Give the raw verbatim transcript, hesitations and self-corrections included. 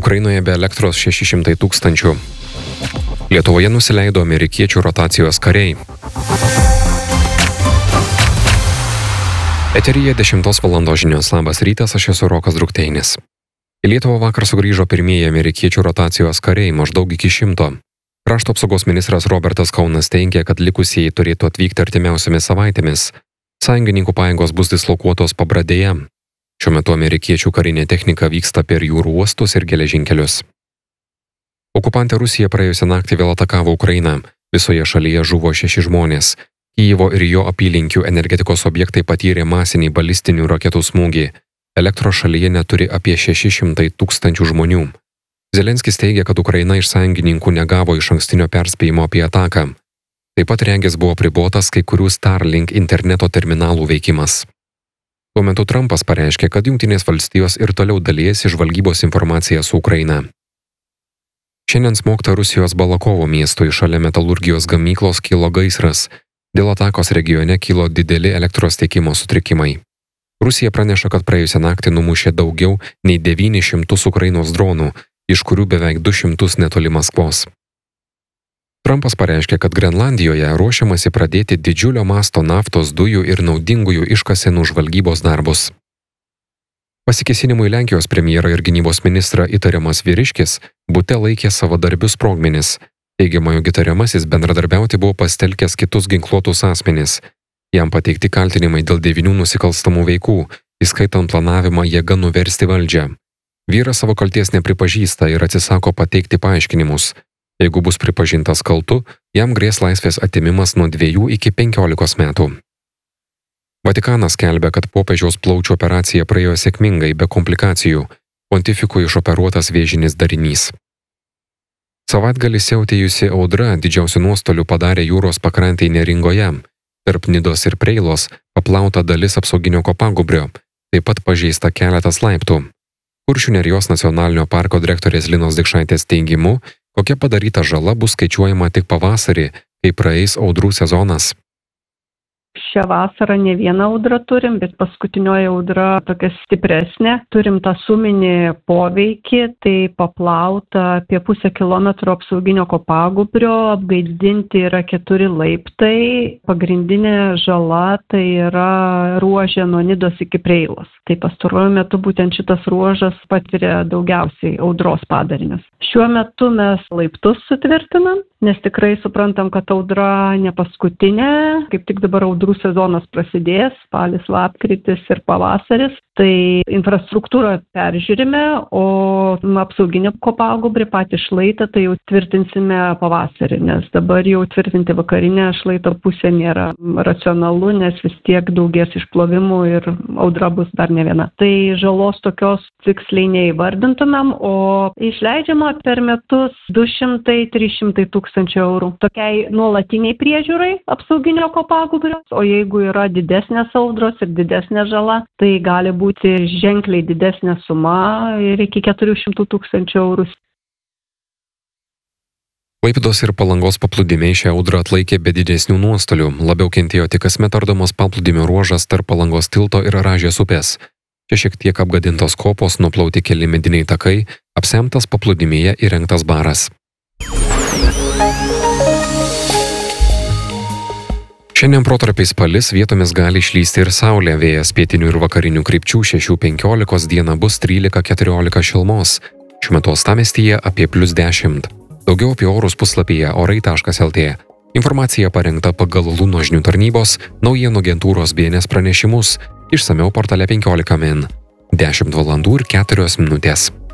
Ukrainoje be elektros šeši šimtai tūkstančių. Lietuvoje nusileido amerikiečių rotacijos kariai. Eteryje dešimtos valandos žinios. Labas rytas, aš esu Rokas Drukteinis. Į Lietuvą vakar sugrįžo pirmieji amerikiečių rotacijos kariai, maždaug iki šimto. Krašto apsaugos ministras Robertas Kaunas teigia, kad likusieji turėtų atvykti artimiausiamis savaitėmis. Sąjungininkų pajėgos bus dislokuotos Pabradėje. Šiuo metu amerikiečių karinė technika vyksta per jūrų uostus ir geležinkelius. Okupantė Rusija praėjusią naktį vėl atakavo Ukrainą. Visoje šalyje žuvo šeši žmonės. Kijevo ir jo apylinkių energetikos objektai patyrė masinį balistinių raketų smūgį. Elektros šalyje neturi apie šeši šimtai tūkstančių žmonių. Zelenskis teigia, kad Ukraina iš sąjungininkų negavo išankstinio perspėjimo apie ataką. Taip pat regis buvo pribotas kai kurių Starlink interneto terminalų veikimas. Tuo metu Trumpas pareiškė, kad Jungtinės valstijos ir toliau dalijasi žvalgybos informaciją su Ukraina. Šiandien smogta Rusijos Balakovo miestui, šalia metalurgijos gamyklos kilo gaisras. Dėl atakos regione kilo dideli elektros tiekimo sutrikimai. Rusija praneša, kad praėjusią naktį numušė daugiau nei devynis šimtus Ukrainos dronų, iš kurių beveik du šimtus netoli Maskvos. Trumpas pareiškė, kad Grenlandijoje ruošiamasi pradėti didžiulio masto naftos, dujų ir naudingųjų iškasenų žvalgybos darbus. Pasikėsinimui Lenkijos premjerą ir gynybos ministrą įtariamas vyriškis bute laikė savadarbius sprogmenis. Teigiama, jog įtariamasis bendradarbiauti buvo pastelkęs kitus ginkluotus asmenis. Jam pateikti kaltinimai dėl devynių nusikalstamų veikų, įskaitant planavimą jėga nuversti valdžią. Vyras savo kalties nepripažįsta ir atsisako pateikti paaiškinimus. Jeigu bus pripažintas kaltu, jam grės laisvės atėmimas nuo dviejų iki penkiolikos metų. Vatikanas skelbia, kad popiežiaus plaučių operacija praėjo sėkmingai, be komplikacijų. Pontifikui išoperuotas vėžinis darinys. Savaitgalį siautėjusi audra didžiausių nuostolių padarė jūros pakrantėje Neringoje. Tarp Nidos ir Preilos paplauta dalis apsauginio kopagūbrio, taip pat pažeista keletas laiptų. Kuršių Nerijos nacionalinio parko direktorės Linos Dikšaitės teigimu, kokia padaryta žala bus skaičiuojama tik pavasarį, kai praeis audrų sezonas. Šią vasarą ne vieną audrą turim, bet paskutinioji audra tokia stipresnė. Turim tą suminį poveikį, tai paplauta apie pusę kilometro apsauginio kopagūbrio, apgaizdinti yra keturi laiptai. Pagrindinė žala tai yra ruožė nuo Nidos iki Preilos. Tai pastaruoju metu būtent šitas ruožas patiria daugiausiai audros padarinius. Šiuo metu mes laiptus sutvirtinam, nes tikrai suprantam, kad audra ne paskutinė, kaip tik dabar audrų sezonas prasidės, spalis, lapkritis ir pavasaris, tai infrastruktūrą peržiūrime, o apsauginį kopagūbrį patį šlaitą tai jau tvirtinsime pavasarį, nes dabar jau tvirtinti vakarinę šlaito pusę nėra racionalu, nes vis tiek daugės išplovimų ir audra bus dar ne viena. Tai žalos tokios tiksliai neįvardintumėm, o išleidžiama per metus du šimtai iki trys šimtai tūkstančių eurų tokiai nuolatiniai priežiūrai apsauginio kopagūbrio, o jeigu yra didesnės audros ir didesnė žala, tai gali būti ženkliai didesnė suma ir iki keturių šimtų tūkstančių eurų. Klaipėdos ir Palangos paplūdimiai šią audrą atlaikė be didesnių nuostolių. Labiau kentėjo tik kasmet ardomas paplūdimio ruožas tarp Palangos tilto ir Rąžės upės. Čia šiek tiek apgadintos kopos, nuplauti keli mediniai takai, apsemtas paplūdimyje įrengtas baras. Šiandien protarpiais palis, vietomis gali išlysti ir saulė, vėjas pietinių ir vakarinių krypčių šešių penkiolikos, dieną bus trylika keturiolika šilumos. Šiuo metu uostamiestyje apie plius dešimt. Daugiau apie orus puslapyje orai taškas lt. Informacija parengta pagal Luno žinių tarnybos, naujienų agentūros B N S pranešimus, išsamiau portale penkiolika min. dešimt valandų ir keturios minutės.